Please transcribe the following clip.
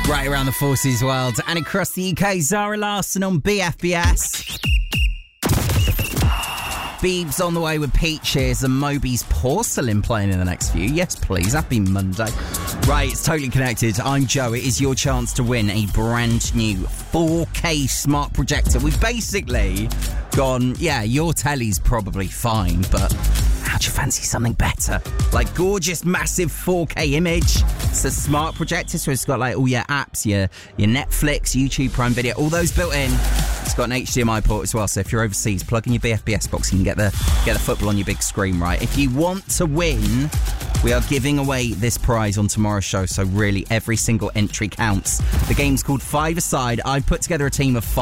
Right around the Forces world and across the UK, Zara Larsson on BFBS. Beebs on the way with Peaches and Moby's Porcelain playing in the next few. Yes, please. Happy Monday. Right, it's Totally Connected. I'm Joe. It is your chance to win a brand new 4K smart projector. We've basically gone, yeah, your telly's probably fine, but how'd you fancy something better? Like gorgeous, massive 4K image. It's a smart projector, so it's got like all your apps, your Netflix, YouTube, Prime Video, all those built in. It's got an HDMI port as well, so if you're overseas, plug in your BFBS box and you can get the football on your big screen, right? If you want to win, we are giving away this prize on tomorrow's show, so really every single entry counts. The game's called 5-A-Side. I've put together a team of 5.